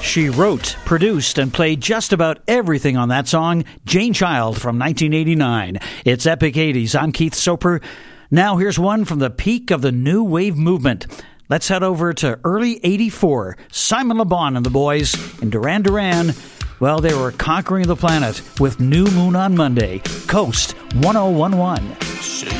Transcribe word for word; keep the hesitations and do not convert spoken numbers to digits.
She wrote, produced, and played just about everything on that song, Jane Child from nineteen eighty-nine. It's Epic eighties. I'm Keith Soper. Now here's one from the peak of the new wave movement. Let's head over to early eighty-four. Simon Le Bon and the boys in Duran Duran. Well, they were conquering the planet with New Moon on Monday. Coast one oh one one. Shake